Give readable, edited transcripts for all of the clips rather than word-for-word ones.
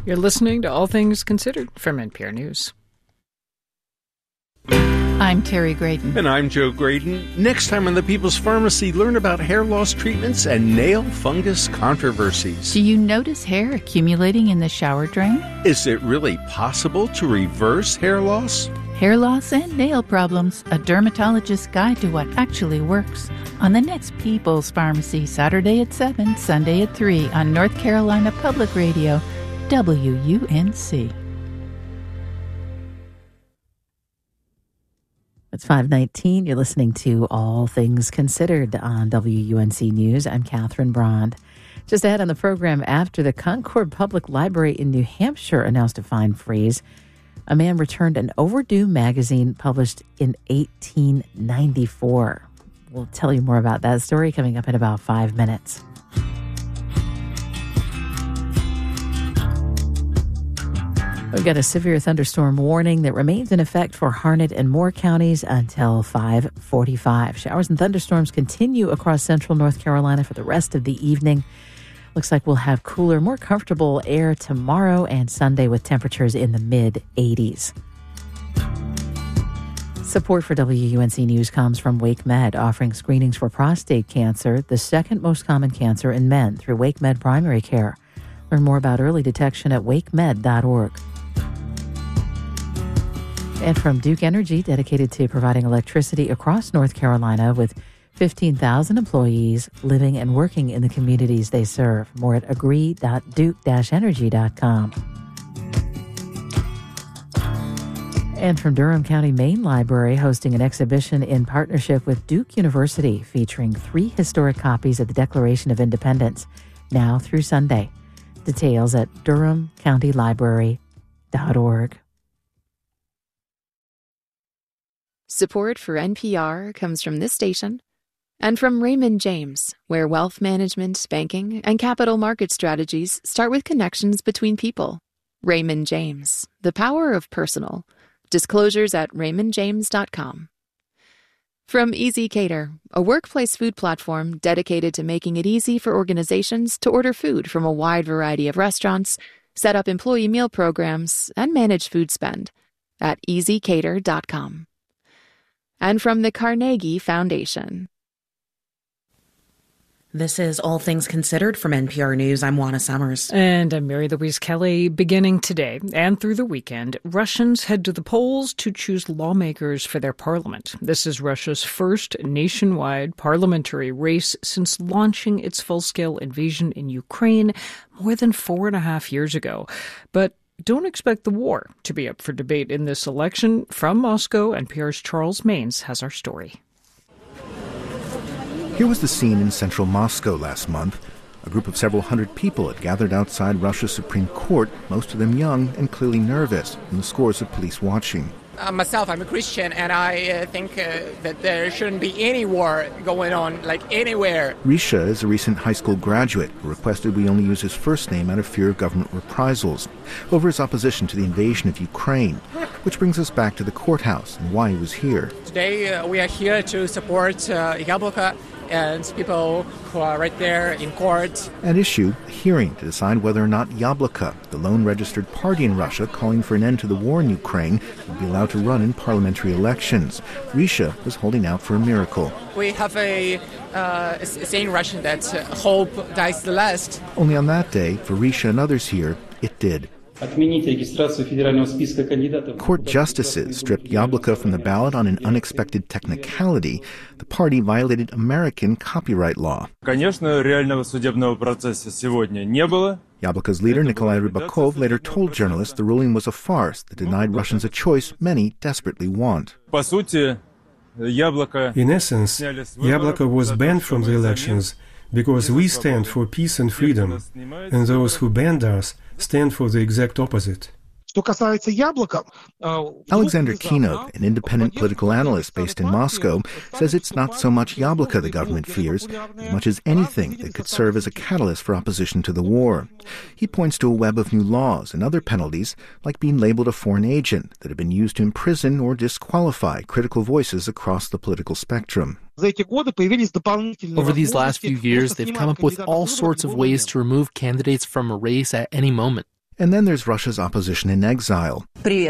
You're listening to All Things Considered from NPR News. I'm Terry Graydon. And I'm Joe Graydon. Next time on The People's Pharmacy, learn about hair loss treatments and nail fungus controversies. Do you notice hair accumulating in the shower drain? Is it really possible to reverse hair loss? Hair loss and nail problems, a dermatologist's guide to what actually works. On the next People's Pharmacy, Saturday at 7, Sunday at 3 on North Carolina Public Radio, WUNC. It's 5:19. You're listening to All Things Considered on WUNC News. I'm Catherine Brond. Just ahead on the program, after the Concord Public Library in New Hampshire announced a fine freeze, a man returned an overdue magazine published in 1894. We'll tell you more about that story coming up in about 5 minutes. We've got a severe thunderstorm warning that remains in effect for Harnett and Moore counties until 5:45. Showers and thunderstorms continue across central North Carolina for the rest of the evening. Looks like we'll have cooler, more comfortable air tomorrow and Sunday with temperatures in the mid-80s. Support for WUNC News comes from WakeMed, offering screenings for prostate cancer, the second most common cancer in men, through WakeMed Primary Care. Learn more about early detection at wakemed.org. And from Duke Energy, dedicated to providing electricity across North Carolina with 15,000 employees living and working in the communities they serve. More at agree.duke-energy.com. And from Durham County Main Library, hosting an exhibition in partnership with Duke University featuring 3 historic copies of the Declaration of Independence, now through Sunday. Details at durhamcountylibrary.org. Support for NPR comes from this station and from Raymond James, where wealth management, banking, and capital market strategies start with connections between people. Raymond James, the power of personal. Disclosures at raymondjames.com. From Easy Cater, a workplace food platform dedicated to making it easy for organizations to order food from a wide variety of restaurants, set up employee meal programs, and manage food spend at easycater.com. And from the Carnegie Foundation. This is All Things Considered from NPR News. I'm Juana Summers. And I'm Mary Louise Kelly. Beginning today and through the weekend, Russians head to the polls to choose lawmakers for their parliament. This is Russia's first nationwide parliamentary race since launching its full-scale invasion in Ukraine more than 4.5 years ago. But don't expect the war to be up for debate in this election. From Moscow, NPR's Charles Maynes has our story. Here was the scene in central Moscow last month. A group of several hundred people had gathered outside Russia's Supreme Court, most of them young and clearly nervous, and the scores of police watching. Myself, I'm a Christian, and I think that there shouldn't be any war going on, like anywhere. Risha is a recent high school graduate who requested we only use his first name out of fear of government reprisals over his opposition to the invasion of Ukraine, which brings us back to the courthouse and why he was here. Today, we are here to support Yabloko and people who are right there in court. At issue, a hearing to decide whether or not Yabloko, the lone registered party in Russia calling for an end to the war in Ukraine, would be allowed to run in parliamentary elections. Risha was holding out for a miracle. We have a saying in Russian that hope dies the last. Only on that day, for Risha and others here, it did. Court justices stripped Yabloko from the ballot on an unexpected technicality. The party violated American copyright law. Yabloko's leader, Nikolai Rybakov, later told journalists the ruling was a farce that denied Russians a choice many desperately want. In essence, Yabloko was banned from the elections because we stand for peace and freedom, and those who banned us stand for the exact opposite. Alexander Kinov, an independent political analyst based in Moscow, says it's not so much Yabloko the government fears, as much as anything that could serve as a catalyst for opposition to the war. He points to a web of new laws and other penalties, like being labeled a foreign agent, that have been used to imprison or disqualify critical voices across the political spectrum. Over these last few years, they've come up with all sorts of ways to remove candidates from a race at any moment. And then there's Russia's opposition in exile.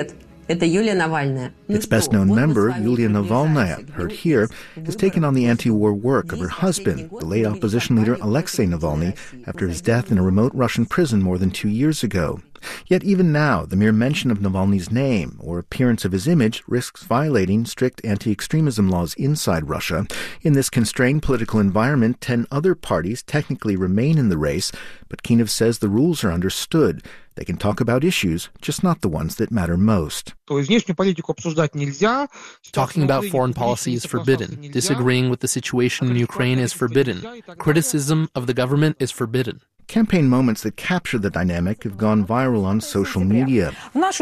Its best-known member, Yulia Navalnaya, heard here, has taken on the anti-war work of her husband, the late opposition leader Alexei Navalny, after his death in a remote Russian prison more than 2 years ago. Yet even now, the mere mention of Navalny's name or appearance of his image risks violating strict anti-extremism laws inside Russia. In this constrained political environment, 10 other parties technically remain in the race, but Kinov says the rules are understood. They can talk about issues, just not the ones that matter most. Talking about foreign policy is forbidden. Disagreeing with the situation in Ukraine is forbidden. Criticism of the government is forbidden. Campaign moments that capture the dynamic have gone viral on social media.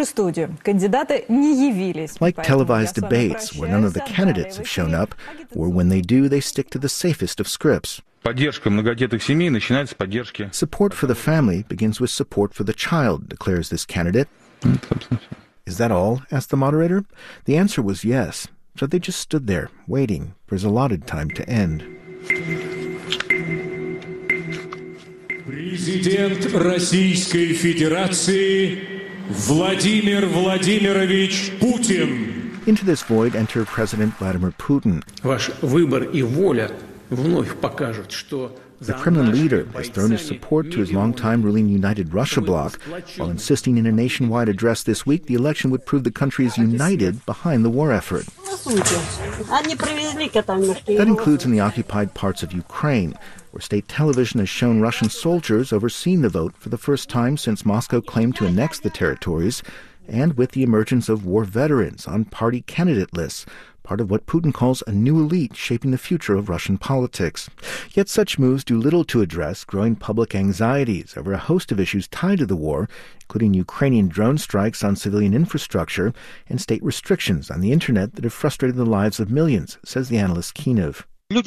Like televised debates where none of the candidates have shown up, or when they do, they stick to the safest of scripts. Support for the family begins with support for the child, declares this candidate. Is that all? Asked the moderator. The answer was yes. So they just stood there, waiting for his allotted time to end. Президент Российской Федерации Владимир Владимирович Путин. Into this void enter President Vladimir Putin. Ваш выбор и воля вновь покажут, что The Kremlin leader has thrown his support to his longtime ruling United Russia bloc, while insisting in a nationwide address this week the election would prove the country is united behind the war effort. That includes in the occupied parts of Ukraine, where state television has shown Russian soldiers overseeing the vote for the first time since Moscow claimed to annex the territories, and with the emergence of war veterans on party candidate lists, part of what Putin calls a new elite shaping the future of Russian politics. Yet such moves do little to address growing public anxieties over a host of issues tied to the war, including Ukrainian drone strikes on civilian infrastructure and state restrictions on the internet that have frustrated the lives of millions, says the analyst Kinov.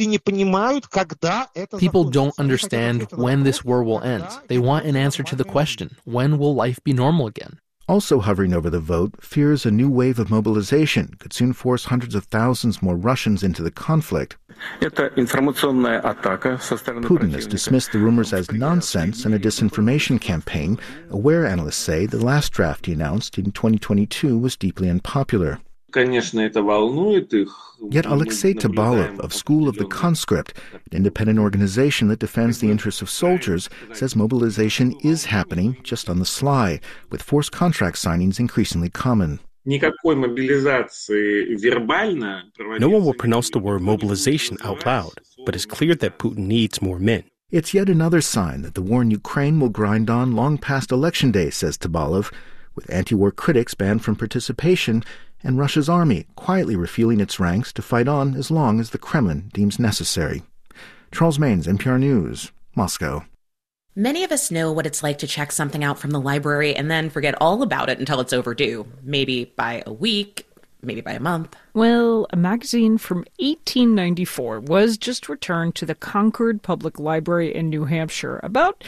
People don't understand when this war will end. They want an answer to the question, when will life be normal again? Also hovering over the vote, fears a new wave of mobilization could soon force hundreds of thousands more Russians into the conflict. Putin has dismissed the rumors as nonsense and a disinformation campaign, aware analysts say the last draft he announced in 2022 was deeply unpopular. Yet Alexei Tabalov of School of the Conscript, an independent organization that defends the interests of soldiers, says mobilization is happening just on the sly, with forced contract signings increasingly common. No one will pronounce the word mobilization out loud, but it's clear that Putin needs more men. It's yet another sign that the war in Ukraine will grind on long past Election Day, says Tabalov, with anti-war critics banned from participation and Russia's army quietly refueling its ranks to fight on as long as the Kremlin deems necessary. Charles Maines, NPR News, Moscow. Many of us know what it's like to check something out from the library and then forget all about it until it's overdue. Maybe by a week, maybe by a month. Well, a magazine from 1894 was just returned to the Concord Public Library in New Hampshire, about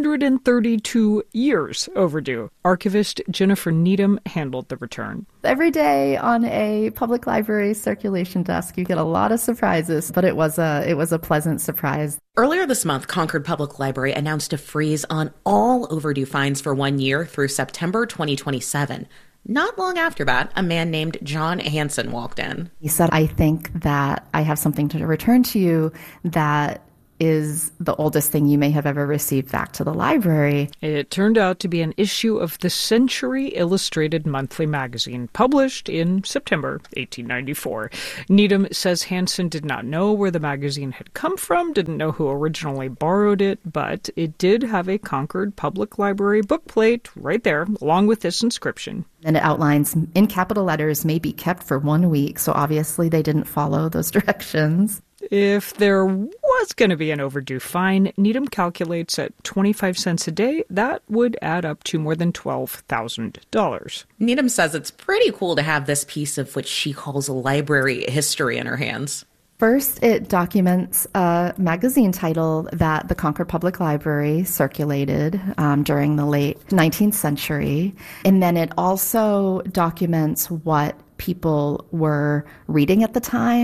132 years overdue. Archivist Jennifer Needham handled the return. Every day on a public library circulation desk, you get a lot of surprises, but it was a pleasant surprise. Earlier this month, Concord Public Library announced a freeze on all overdue fines for 1 year through September 2027. Not long after that, a man named John Hansen walked in. He said, I think that I have something to return to you that is the oldest thing you may have ever received back to the library. It turned out to be an issue of the Century Illustrated Monthly magazine, published in September 1894. Needham says Hansen did not know where the magazine had come from, didn't know who originally borrowed it, but it did have a Concord Public Library bookplate right there, along with this inscription. And it outlines, in capital letters, may be kept for 1 week, so obviously they didn't follow those directions. If there was going to be an overdue fine, Needham calculates at 25 cents a day, that would add up to more than $12,000. Needham says it's pretty cool to have this piece of what she calls library history in her hands. First, it documents a magazine title that the Concord Public Library circulated during the late 19th century. And then it also documents what people were reading at the time.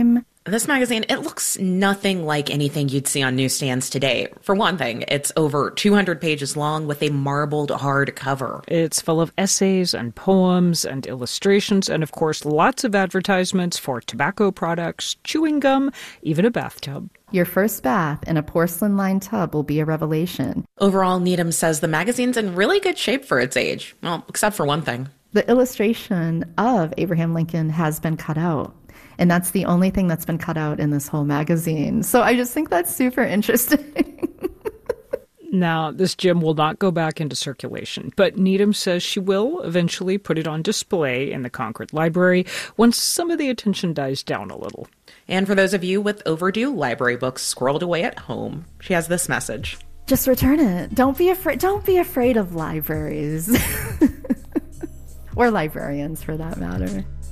This magazine, it looks nothing like anything you'd see on newsstands today. For one thing, it's over 200 pages long with a marbled hard cover. It's full of essays and poems and illustrations and, of course, lots of advertisements for tobacco products, chewing gum, even a bathtub. Your first bath in a porcelain-lined tub will be a revelation. Overall, Needham says the magazine's in really good shape for its age. Well, except for one thing. The illustration of Abraham Lincoln has been cut out. And that's the only thing that's been cut out in this whole magazine. So I just think that's super interesting. Now, this gem will not go back into circulation, but Needham says she will eventually put it on display in the Concord Library once some of the attention dies down a little. And for those of you with overdue library books squirreled away at home, she has this message. Just return it. Don't be afraid of libraries. Or librarians, for that matter.